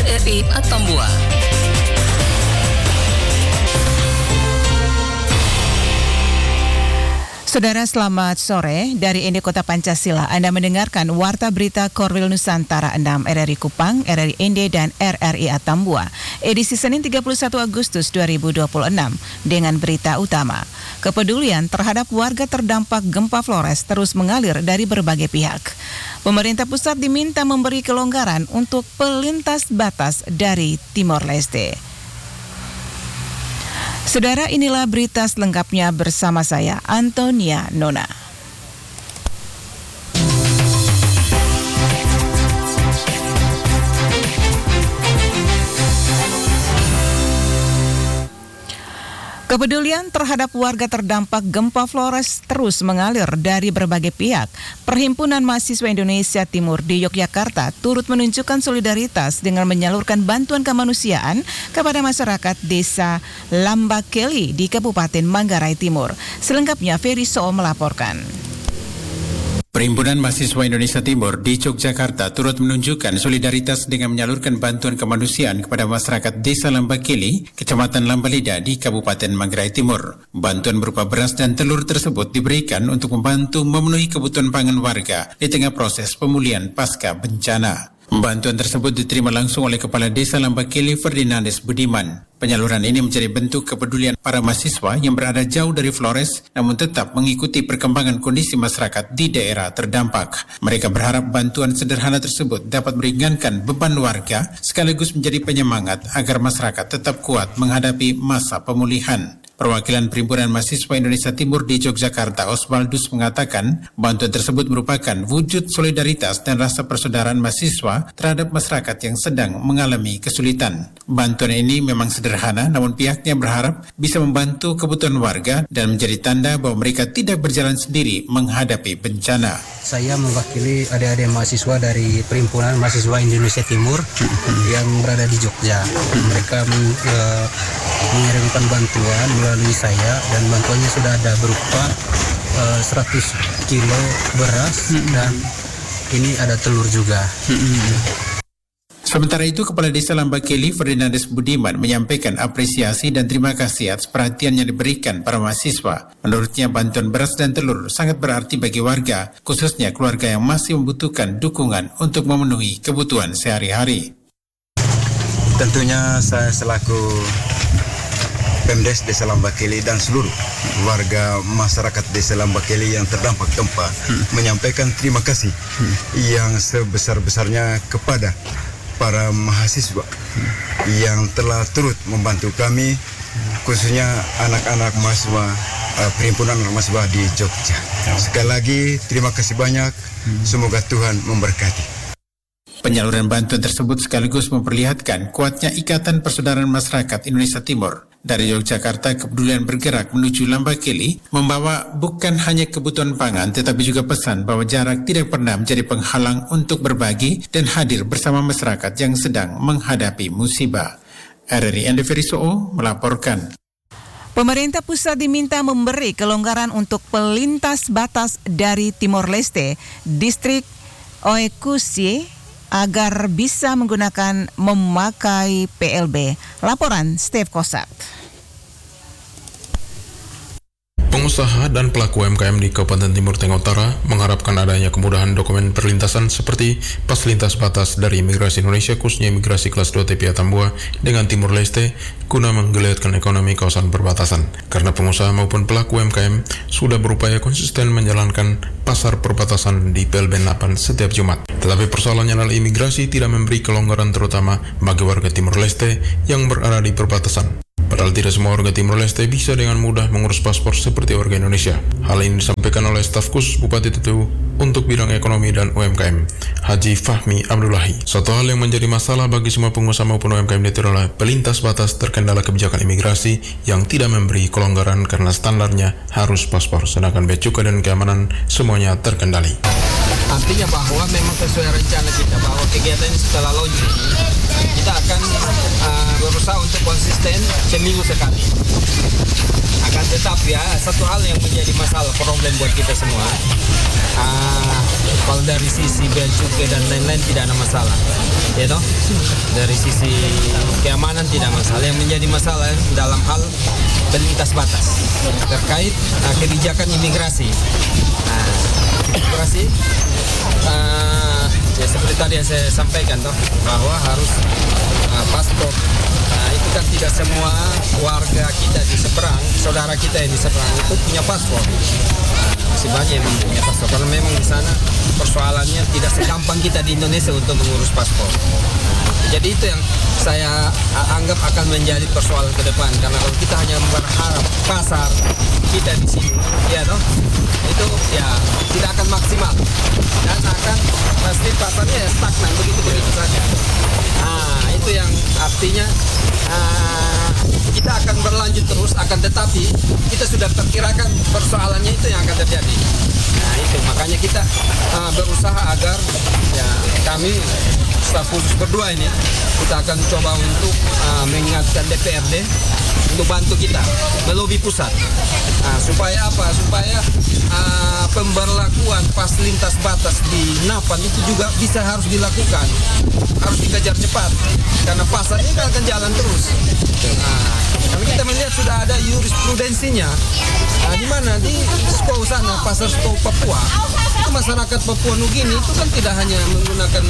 RRI Atambua. Saudara, selamat sore. Dari Indi Kota Pancasila, Anda mendengarkan Warta Berita Korwil Nusantara 6 RRI Kupang, RRI Indi, dan RRI Atambua. Edisi Senin 31 Agustus 2026 dengan berita utama. Kepedulian terhadap warga terdampak gempa Flores terus mengalir dari berbagai pihak. Pemerintah pusat diminta memberi kelonggaran untuk pelintas batas dari Timor Leste. Saudara, inilah berita selengkapnya bersama saya, Antonia Nona. Kepedulian terhadap warga terdampak gempa Flores terus mengalir dari berbagai pihak. Perhimpunan Mahasiswa Indonesia Timur di Yogyakarta turut menunjukkan solidaritas dengan menyalurkan bantuan kemanusiaan kepada masyarakat desa Lambakeli di Kabupaten Manggarai Timur. Selengkapnya Ferry Soo melaporkan. Perhimpunan Mahasiswa Indonesia Timur di Yogyakarta turut menunjukkan solidaritas dengan menyalurkan bantuan kemanusiaan kepada masyarakat Desa Lambakeli, Kecamatan Lambalida di Kabupaten Manggarai Timur. Bantuan berupa beras dan telur tersebut diberikan untuk membantu memenuhi kebutuhan pangan warga di tengah proses pemulihan pasca bencana. Bantuan tersebut diterima langsung oleh Kepala Desa Lambakeli Ferdinandes Budiman. Penyaluran ini menjadi bentuk kepedulian para mahasiswa yang berada jauh dari Flores namun tetap mengikuti perkembangan kondisi masyarakat di daerah terdampak. Mereka berharap bantuan sederhana tersebut dapat meringankan beban warga sekaligus menjadi penyemangat agar masyarakat tetap kuat menghadapi masa pemulihan. Perwakilan Perhimpunan Mahasiswa Indonesia Timur di Yogyakarta, Oswaldus, mengatakan bantuan tersebut merupakan wujud solidaritas dan rasa persaudaraan mahasiswa terhadap masyarakat yang sedang mengalami kesulitan. Bantuan ini memang sederhana, namun pihaknya berharap bisa membantu kebutuhan warga dan menjadi tanda bahwa mereka tidak berjalan sendiri menghadapi bencana. Saya mewakili adik-adik mahasiswa dari Perhimpunan Mahasiswa Indonesia Timur yang berada di Jogja. Mereka mengirimkan bantuan melalui saya dan bantuannya sudah ada berupa 100 kilo beras dan ini ada telur juga. Sementara itu, Kepala Desa Lambakeli Ferdinandes Budiman menyampaikan apresiasi dan terima kasih atas perhatian yang diberikan para mahasiswa. Menurutnya, bantuan beras dan telur sangat berarti bagi warga, khususnya keluarga yang masih membutuhkan dukungan untuk memenuhi kebutuhan sehari-hari. Tentunya saya selaku Pemdes Desa Lambakeli dan seluruh warga masyarakat Desa Lambakeli yang terdampak gempa menyampaikan terima kasih yang sebesar-besarnya kepada para mahasiswa yang telah turut membantu kami, khususnya anak-anak mahasiswa Perhimpunan Anak Mahasiswa di Jogja. Sekali lagi terima kasih banyak, semoga Tuhan memberkati. Penyaluran bantuan tersebut sekaligus memperlihatkan kuatnya ikatan persaudaraan masyarakat Indonesia Timur. Dari Yogyakarta, kepedulian bergerak menuju Lambakeli membawa bukan hanya kebutuhan pangan tetapi juga pesan bahwa jarak tidak pernah menjadi penghalang untuk berbagi dan hadir bersama masyarakat yang sedang menghadapi musibah. RRI Andi Ferry Soo melaporkan. Pemerintah pusat diminta memberi kelonggaran untuk pelintas batas dari Timor Leste, distrik Oekusi, agar bisa memakai PLB. Laporan Steve Kosak. Pengusaha dan pelaku UMKM di Kabupaten Timur Tengah Utara mengharapkan adanya kemudahan dokumen perlintasan seperti pas lintas batas dari Imigrasi Indonesia, khususnya Imigrasi Kelas 2 TPI Atambua dengan Timur Leste, guna menggeliatkan ekonomi kawasan perbatasan. Karena pengusaha maupun pelaku UMKM sudah berupaya konsisten menjalankan pasar perbatasan di PLB 8 setiap Jumat. Tetapi persoalannya adalah imigrasi tidak memberi kelonggaran terutama bagi warga Timur Leste yang berada di perbatasan. Padahal tidak semua warga Timor Leste bisa dengan mudah mengurus paspor seperti warga Indonesia. Hal ini disampaikan oleh staf khusus Bupati Tetu untuk bidang ekonomi dan UMKM, Haji Fahmi Abdullahi. Satu hal yang menjadi masalah bagi semua pengusaha maupun UMKM itu adalah pelintas batas terkendala kebijakan imigrasi yang tidak memberi kelonggaran karena standarnya harus paspor, sedangkan bea cukai dan keamanan semuanya terkendali. Artinya bahwa memang sesuai rencana kita bahwa kegiatan ini setelah launching kita akan berusaha untuk konsisten seminggu sekali. Akan tetapi ya, satu hal yang menjadi masalah, problem buat kita semua. Kalau dari sisi bea cukai dan lain-lain tidak ada masalah, ya toh. Dari sisi keamanan tidak masalah. Yang menjadi masalah dalam hal lintas batas terkait kebijakan imigrasi. Ya seperti tadi yang saya sampaikan toh, bahwa harus paspor. Itu kan tidak semua warga kita di seberang, saudara kita yang di seberang itu punya paspor. Masih banyak yang punya paspor karena memang di sana persoalannya tidak segampang kita di Indonesia untuk mengurus paspor. Jadi itu yang saya anggap akan menjadi persoalan ke depan, karena kalau kita hanya berharap pasar kita di sini, ya toh, itu ya tidak akan maksimal dan akan pasti pasarnya stagnan begitu saja. Itu yang artinya kita akan berlanjut terus, akan tetapi kita sudah perkirakan persoalannya itu yang akan terjadi. Itu makanya kita berusaha agar ya kami staf khusus berdua ini kita akan coba untuk mengingatkan DPRD untuk bantu kita melobi pusat supaya apa? Supaya pemberlakuan pas lintas batas di Napan itu juga bisa harus dilakukan, harus dikejar cepat karena pasar ini akan jalan terus. Karena kita melihat sudah ada jurisprudensinya di mana di Skau sana, pasar Skau Papua itu masyarakat Papua Nugini itu kan tidak hanya menggunakan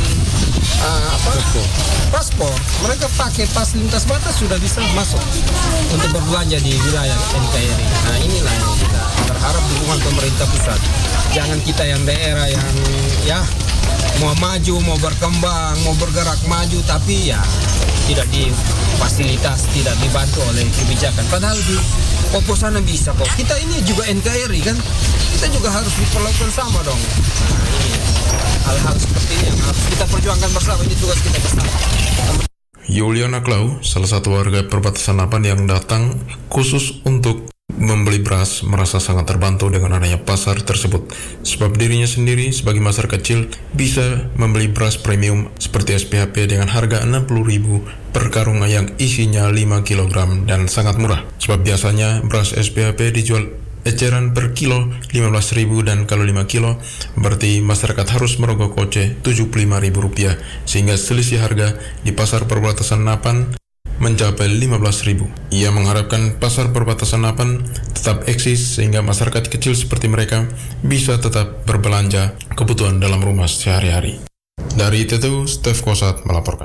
paspor, mereka pakai pas lintas batas sudah bisa masuk untuk berbelanja di wilayah NKRI. Inilah yang kita berharap dukungan pemerintah pusat. Jangan kita yang daerah yang ya mau maju, mau berkembang, mau bergerak maju, tapi ya tidak difasilitas, tidak dibantu oleh kebijakan. Padahal di Papua sana bisa kok. Kita ini juga NKRI kan, kita juga harus diperlakukan sama dong. Ini hal-hal seperti ini yang harus kita perjuangkan bersama, ini tugas kita bersama. Yuliana Klau, salah satu warga perbatasan Napan yang datang khusus untuk membeli beras, merasa sangat terbantu dengan adanya pasar tersebut. Sebab dirinya sendiri sebagai masyarakat kecil bisa membeli beras premium seperti SPHP dengan harga 60.000 per karung yang isinya 5 kg dan sangat murah. Sebab biasanya beras SPHP dijual eceran per kilo 15.000 dan kalau 5 kilo berarti masyarakat harus merogoh kocek Rp75.000 sehingga selisih harga di pasar perbatasan Napan mencapai 15.000. Ia mengharapkan pasar perbatasan Napan tetap eksis sehingga masyarakat kecil seperti mereka bisa tetap berbelanja kebutuhan dalam rumah sehari-hari. Dari TTU, Stef Kosat melaporkan.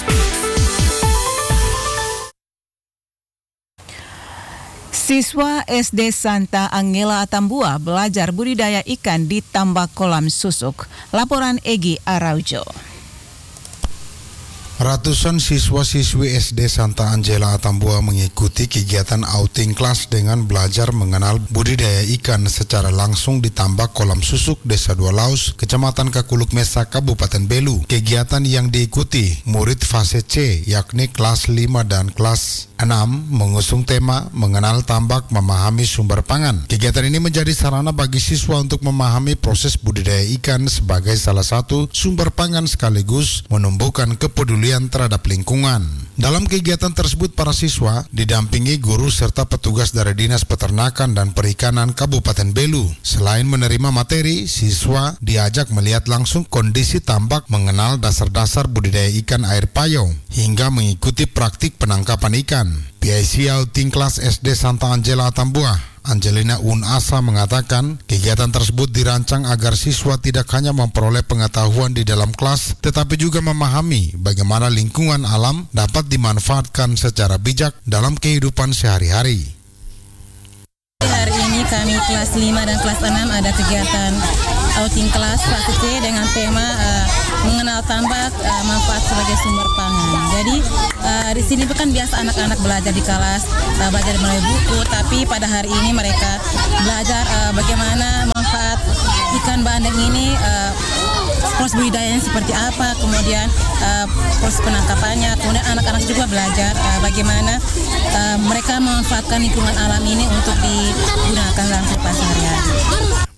Siswa SD Santa Angela Atambua belajar budidaya ikan di tambak kolam susuk. Laporan Egy Araujo. Ratusan siswa-siswi SD Santa Angela Atambua mengikuti kegiatan outing kelas dengan belajar mengenal budidaya ikan secara langsung di tambak kolam susuk Desa Dua Laus, Kecamatan Kakuluk Mesa, Kabupaten Belu. Kegiatan yang diikuti murid fase C, yakni kelas 5 dan kelas 6, mengusung tema mengenal tambak, memahami sumber pangan. Kegiatan ini menjadi sarana bagi siswa untuk memahami proses budidaya ikan sebagai salah satu sumber pangan sekaligus menumbuhkan kepedulian terhadap lingkungan. Dalam kegiatan tersebut, para siswa didampingi guru serta petugas dari Dinas Peternakan dan Perikanan Kabupaten Belu. Selain menerima materi, siswa diajak melihat langsung kondisi tambak, mengenal dasar-dasar budidaya ikan air payau, hingga mengikuti praktik penangkapan ikan. PIC Outing Kelas SD Santa Angela Atambua, Angelina Unasa mengatakan kegiatan tersebut dirancang agar siswa tidak hanya memperoleh pengetahuan di dalam kelas, tetapi juga memahami bagaimana lingkungan alam dapat dimanfaatkan secara bijak dalam kehidupan sehari-hari. Hari ini kami kelas 5 dan kelas 6 ada kegiatan outing kelas fase C dengan tema mengenal tambak, manfaat sebagai sumber pangan. Jadi di sini kan biasa anak-anak belajar di kelas, belajar melalui buku, tapi pada hari ini mereka belajar bagaimana manfaat ikan bandeng ini, proses budidayanya seperti apa, kemudian proses penangkapannya, kemudian anak-anak juga belajar bagaimana mereka memanfaatkan lingkungan alam ini untuk digunakan dalam kehidupan sehari-hari.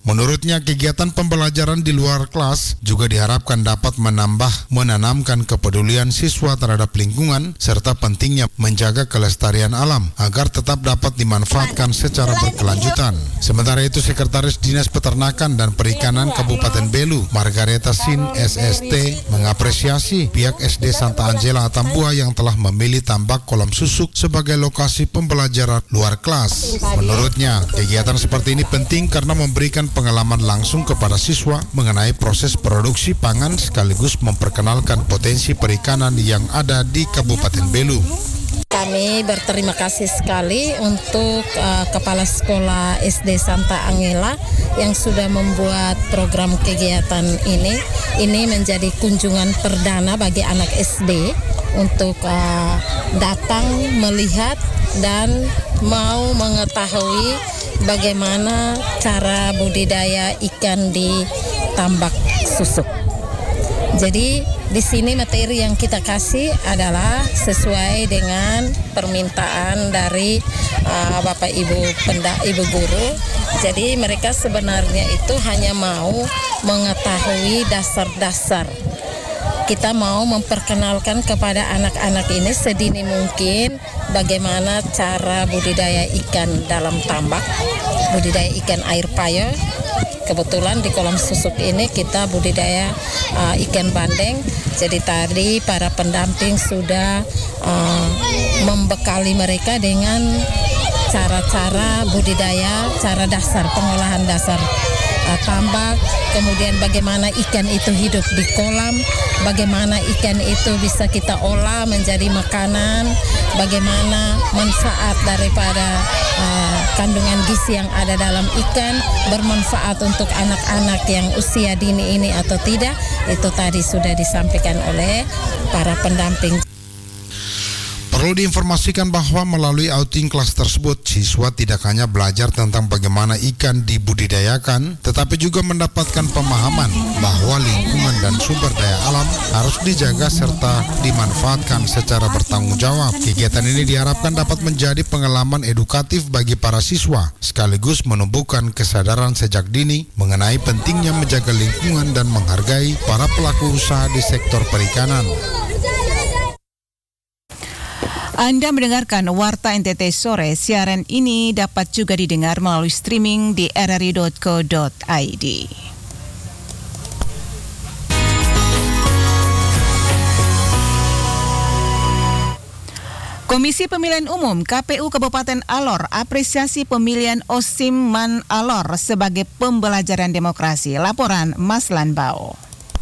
Menurutnya, kegiatan pembelajaran di luar kelas juga diharapkan dapat menanamkan kepedulian siswa terhadap lingkungan serta pentingnya menjaga kelestarian alam agar tetap dapat dimanfaatkan secara berkelanjutan. Sementara itu, Sekretaris Dinas Peternakan dan Perikanan Kabupaten Belu, Margareta Sin SST, mengapresiasi pihak SD Santa Angela Atambua yang telah memilih tambak kolam susuk sebagai lokasi pembelajaran luar kelas. Menurutnya, kegiatan seperti ini penting karena memberikan pengalaman langsung kepada siswa mengenai proses produksi pangan sekaligus memperkenalkan potensi perikanan yang ada di Kabupaten Belu. Kami berterima kasih sekali untuk Kepala Sekolah SD Santa Angela yang sudah membuat program kegiatan ini. Ini menjadi kunjungan perdana bagi anak SD untuk datang melihat dan mau mengetahui bagaimana cara budidaya ikan di tambak susuk. Jadi di sini materi yang kita kasih adalah sesuai dengan permintaan dari Bapak Ibu guru. Jadi mereka sebenarnya itu hanya mau mengetahui dasar-dasar. Kita mau memperkenalkan kepada anak-anak ini sedini mungkin bagaimana cara budidaya ikan dalam tambak, budidaya ikan air payo. Kebetulan di kolam susuk ini kita budidaya ikan bandeng. Jadi tadi para pendamping sudah membekali mereka dengan cara-cara budidaya, cara dasar, pengolahan dasar tambak, kemudian bagaimana ikan itu hidup di kolam, bagaimana ikan itu bisa kita olah menjadi makanan, bagaimana manfaat daripada kandungan gizi yang ada dalam ikan bermanfaat untuk anak-anak yang usia dini ini atau tidak, itu tadi sudah disampaikan oleh para pendamping. Perlu diinformasikan bahwa melalui outing kelas tersebut, siswa tidak hanya belajar tentang bagaimana ikan dibudidayakan, tetapi juga mendapatkan pemahaman bahwa lingkungan dan sumber daya alam harus dijaga serta dimanfaatkan secara bertanggung jawab. Kegiatan ini diharapkan dapat menjadi pengalaman edukatif bagi para siswa, sekaligus menumbuhkan kesadaran sejak dini mengenai pentingnya menjaga lingkungan dan menghargai para pelaku usaha di sektor perikanan. Anda mendengarkan Warta NTT Sore. Siaran ini dapat juga didengar melalui streaming di rri.co.id. Komisi Pemilihan Umum KPU Kabupaten Alor apresiasi pemilihan Osim Man Alor sebagai pembelajaran demokrasi. Laporan Mas Lanbao.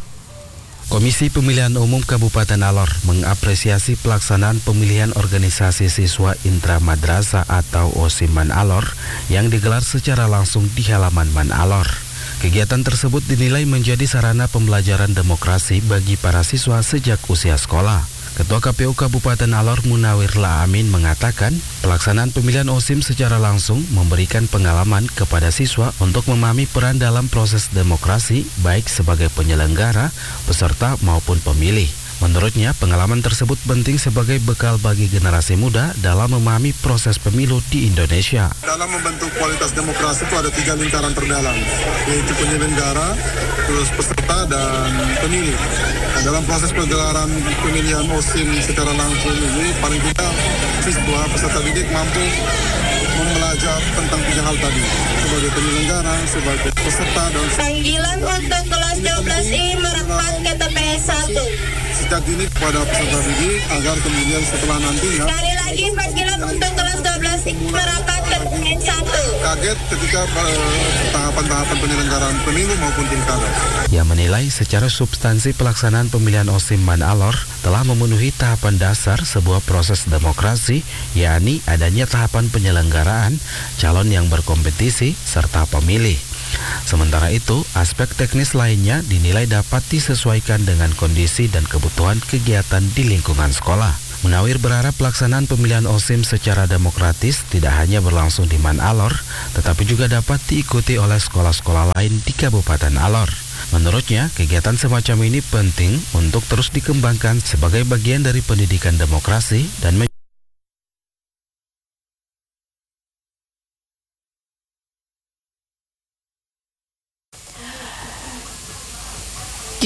Komisi Pemilihan Umum Kabupaten Alor mengapresiasi pelaksanaan pemilihan organisasi siswa Intra Madrasah atau Osim Man Alor yang digelar secara langsung di halaman Man Alor. Kegiatan tersebut dinilai menjadi sarana pembelajaran demokrasi bagi para siswa sejak usia sekolah. Ketua KPU Kabupaten Alor Munawir Laamin mengatakan pelaksanaan pemilihan OSIM secara langsung memberikan pengalaman kepada siswa untuk memahami peran dalam proses demokrasi baik sebagai penyelenggara, peserta maupun pemilih. Menurutnya, pengalaman tersebut penting sebagai bekal bagi generasi muda dalam memahami proses pemilu di Indonesia. Dalam membentuk kualitas demokrasi itu ada 3 lingkaran terdalam, yaitu penyelenggara, terus peserta, dan pemilih. Nah, dalam proses penggelaran pemilihan OSIM secara langsung ini, paling tidak siswa peserta didik mampu belajar tentang 3 hal tadi, sebagai penyelenggara, sebagai peserta, dan panggilan untuk kelas 12I merapat ke TPS 1. Sejak dini kepada peserta didik agar kemudian setelah nantinya sekali lagi panggilan untuk kelas 12I merapat ke TPS 1. Kaget ketika tahapan-tahapan penyelenggaraan pemilu maupun pilkada. Ia menilai secara substansi pelaksanaan pemilihan OSIM Man Alor telah memenuhi tahapan dasar sebuah proses demokrasi, yakni adanya tahapan penyelenggaraan, calon yang berkompetisi, serta pemilih. Sementara itu, aspek teknis lainnya dinilai dapat disesuaikan dengan kondisi dan kebutuhan kegiatan di lingkungan sekolah. Munawir berharap pelaksanaan pemilihan OSIM secara demokratis tidak hanya berlangsung di Man Alor, tetapi juga dapat diikuti oleh sekolah-sekolah lain di Kabupaten Alor. Menurutnya, kegiatan semacam ini penting untuk terus dikembangkan sebagai bagian dari pendidikan demokrasi dan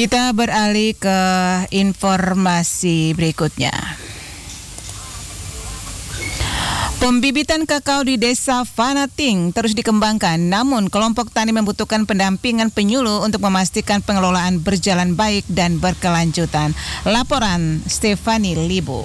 Kita beralih ke informasi berikutnya. Pembibitan kakao di Desa Fanating terus dikembangkan, namun kelompok tani membutuhkan pendampingan penyuluh untuk memastikan pengelolaan berjalan baik dan berkelanjutan. Laporan Stefani Libo.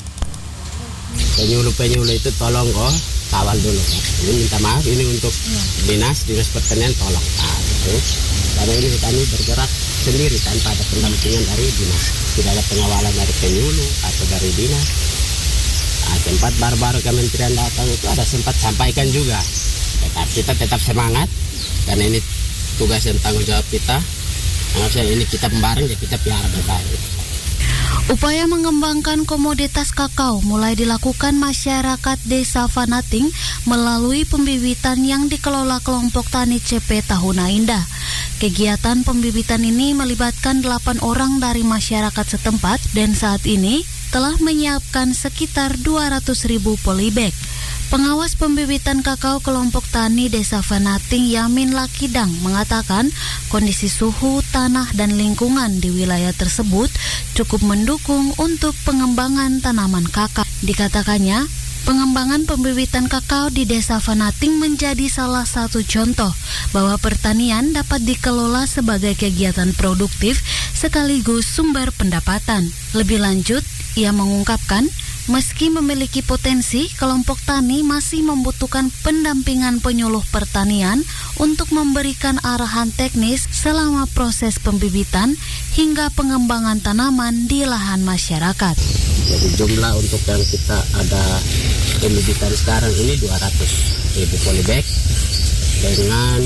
Penyuluh itu tolong kawal dulu. Ini minta maaf, ini untuk dinas pertanian tolong. Gitu. Karena ini kami bergerak sendiri tanpa ada pendampingan dari dinas. Tidak ada pengawalan dari penyuluh atau dari dinas. Sempat baru-baru Kementerian datang itu ada sempat sampaikan juga. Kita tetap semangat karena ini tugas dan tanggung jawab kita. Harusnya ini kita bareng ya kita pelihara baik. Upaya mengembangkan komoditas kakao mulai dilakukan masyarakat Desa Fanating melalui pembibitan yang dikelola kelompok tani CP Tahuna Indah. Kegiatan pembibitan ini melibatkan 8 orang dari masyarakat setempat dan saat ini telah menyiapkan sekitar 200.000 polybag. Pengawas pembibitan kakao kelompok tani Desa Fanating Yamin Lakidang mengatakan kondisi suhu, tanah, dan lingkungan di wilayah tersebut cukup mendukung untuk pengembangan tanaman kakao. Dikatakannya, pengembangan pembibitan kakao di Desa Fanating menjadi salah satu contoh bahwa pertanian dapat dikelola sebagai kegiatan produktif sekaligus sumber pendapatan. Lebih lanjut, ia mengungkapkan, meski memiliki potensi, kelompok tani masih membutuhkan pendampingan penyuluh pertanian untuk memberikan arahan teknis selama proses pembibitan hingga pengembangan tanaman di lahan masyarakat. Jadi jumlah untuk yang kita ada pembibitan sekarang ini 200.000 polybag dengan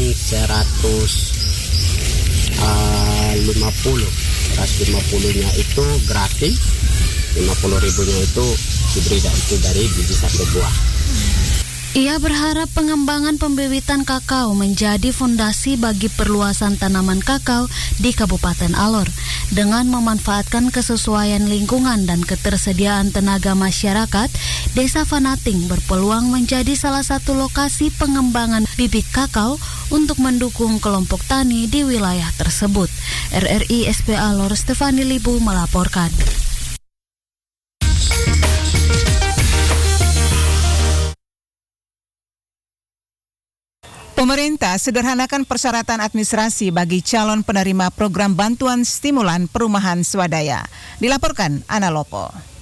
150-nya itu gratis, 50.000-nya itu hibrida, itu dari biji sampai buah. Ia berharap pengembangan pembibitan kakao menjadi fondasi bagi perluasan tanaman kakao di Kabupaten Alor. Dengan memanfaatkan kesesuaian lingkungan dan ketersediaan tenaga masyarakat, Desa Fanating berpeluang menjadi salah satu lokasi pengembangan bibit kakao untuk mendukung kelompok tani di wilayah tersebut. RRI SP Alor Stefani Libu melaporkan. Pemerintah sederhanakan persyaratan administrasi bagi calon penerima program bantuan stimulan perumahan swadaya. Dilaporkan Ana Lopo.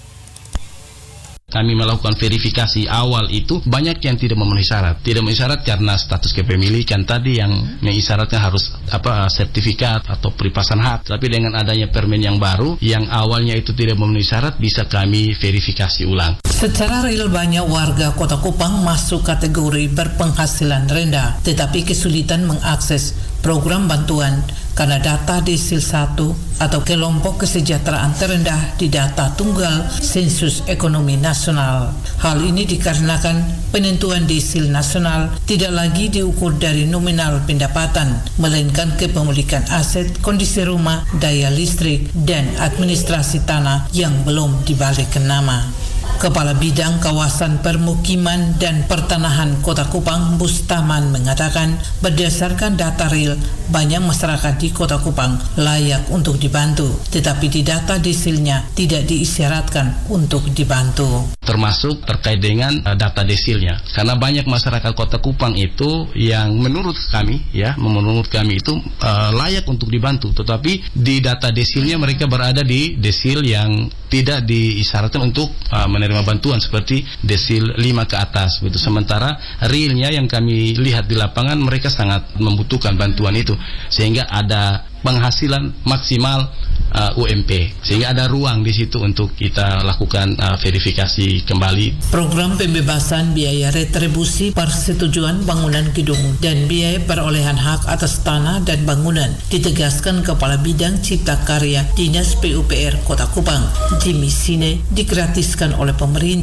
Kami melakukan verifikasi awal itu banyak yang tidak memenuhi syarat. Tidak memenuhi syarat karena status kepemilikan tadi yang mengisyaratkan harus sertifikat atau peripasan hak. Tapi dengan adanya permen yang baru yang awalnya itu tidak memenuhi syarat bisa kami verifikasi ulang. Secara real banyak warga Kota Kupang masuk kategori berpenghasilan rendah tetapi kesulitan mengakses program bantuan karena data desil 1 atau kelompok kesejahteraan terendah di data tunggal sensus ekonomi nasional. Hal ini dikarenakan penentuan desil nasional tidak lagi diukur dari nominal pendapatan, melainkan kepemilikan aset, kondisi rumah, daya listrik, dan administrasi tanah yang belum dibalikan nama. Kepala Bidang Kawasan Permukiman dan Pertanahan Kota Kupang, Bustaman, mengatakan berdasarkan data real, banyak masyarakat di Kota Kupang layak untuk dibantu, tetapi di data desilnya tidak diisyaratkan untuk dibantu. Termasuk terkait dengan data desilnya, karena banyak masyarakat Kota Kupang itu yang menurut kami itu layak untuk dibantu, tetapi di data desilnya mereka berada di desil yang tidak diisyaratkan untuk menerima bantuan seperti desil 5 ke atas begitu. Sementara realnya yang kami lihat di lapangan mereka sangat membutuhkan bantuan itu sehingga ada penghasilan maksimal UMP sehingga ada ruang di situ untuk kita lakukan verifikasi kembali. Program pembebasan biaya retribusi persetujuan bangunan gedung dan biaya perolehan hak atas tanah dan bangunan ditegaskan Kepala Bidang Cipta Karya Dinas PUPR Kota Kupang, Jimmy Sine, digratiskan oleh pemerintah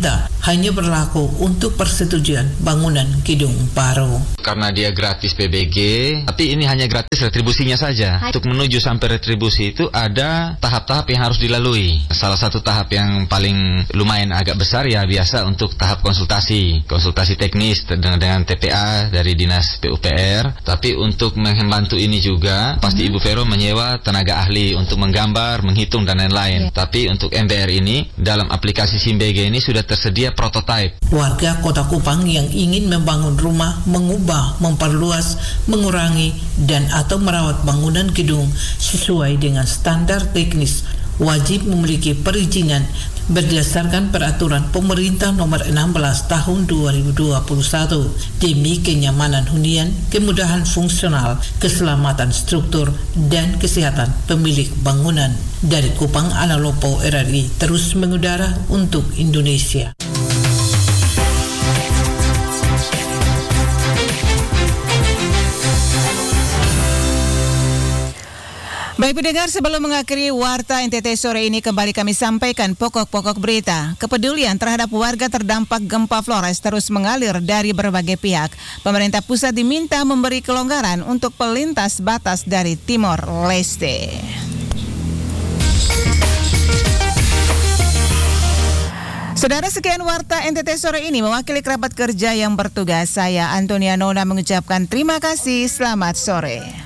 hanya berlaku untuk persetujuan bangunan gedung baru. Karena dia gratis PBG, tapi ini hanya gratis retribusinya saja. Untuk menuju sampai retribusi itu ada tahap-tahap yang harus dilalui. Salah satu tahap yang paling lumayan agak besar ya biasa untuk tahap konsultasi teknis dengan TPA dari Dinas PUPR. Tapi untuk membantu ini juga pasti Ibu Vero menyewa tenaga ahli untuk menggambar, menghitung dan lain-lain. Tapi untuk MBR ini dalam aplikasi SIMBG ini sudah tersedia prototipe. Warga Kota Kupang yang ingin membangun rumah, mengubah, memperluas, mengurangi, dan atau merawat bangunan gedung sesuai dengan standar teknis wajib memiliki perizinan berdasarkan peraturan pemerintah nomor 16 tahun 2021 demi kenyamanan hunian, kemudahan fungsional, keselamatan struktur, dan kesehatan pemilik bangunan. Dari Kupang, Ana Lopo, RRI terus mengudara untuk Indonesia. Baik pendengar, sebelum mengakhiri Warta NTT sore ini kembali kami sampaikan pokok-pokok berita. Kepedulian terhadap warga terdampak gempa Flores terus mengalir dari berbagai pihak. Pemerintah pusat diminta memberi kelonggaran untuk pelintas batas dari Timor Leste. Saudara, sekian Warta NTT sore ini mewakili kerabat kerja yang bertugas. Saya Antonia Nona mengucapkan terima kasih. Selamat sore.